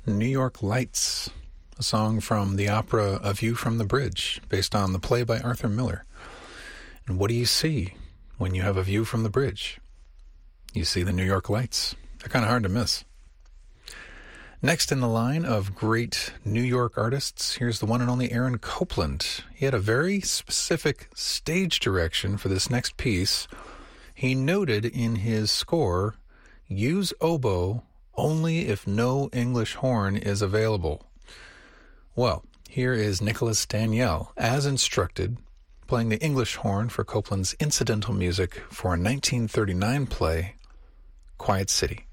New York Lights, a song from the opera A View from the Bridge, based on the play by Arthur Miller. And what do you see when you have a view from the bridge? You see the New York Lights. They're kind of hard to miss. Next in the line of great New York artists, here's the one and only Aaron Copland. He had a very specific stage direction for this next piece. He noted in his score, use oboe only if no English horn is available. Well, here is Nicholas Daniel, as instructed, playing the English horn for Copland's incidental music for a 1939 play, Quiet City.